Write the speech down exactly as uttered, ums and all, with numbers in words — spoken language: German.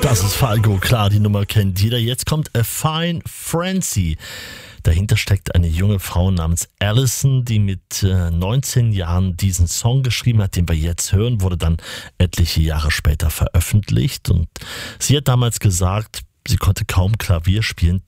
Das ist Falco, klar, die Nummer kennt jeder. Jetzt kommt A Fine Frenzy. Dahinter steckt eine junge Frau namens Alison, die mit äh, neunzehn Jahren diesen Song geschrieben hat, den wir jetzt hören, wurde dann etliche Jahre später veröffentlicht. Und sie hat damals gesagt, sie konnte kaum Klavier spielen,